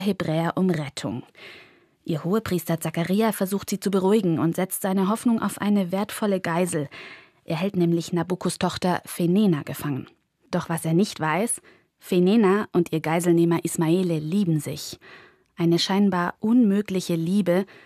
Hebräer um Rettung. Ihr Hohepriester Zachariah versucht sie zu beruhigen und setzt seine Hoffnung auf eine wertvolle Geisel. Er hält nämlich Nabukos Tochter Fenena gefangen. Doch was er nicht weiß: Fenena und ihr Geiselnehmer Ismaele lieben sich. Eine scheinbar unmögliche Liebe,